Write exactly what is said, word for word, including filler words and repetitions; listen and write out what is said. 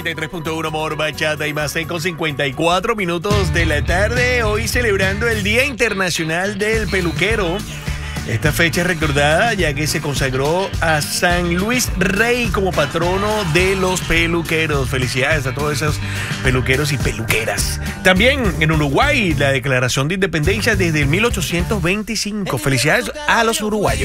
noventa y tres punto uno Amor, Bachata y más con cincuenta y cuatro minutos de la tarde. Hoy celebrando el Día Internacional del Peluquero. Esta fecha es recordada ya que se consagró a San Luis Rey como patrono de los peluqueros. Felicidades a todos esos peluqueros y peluqueras. También en Uruguay, la declaración de independencia desde mil ochocientos veinticinco. Felicidades a los uruguayos.